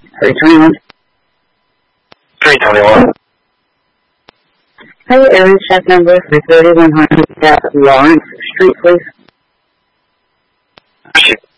321. 321. Hey, Aaron, check number for 3100 Lawrence Street, please.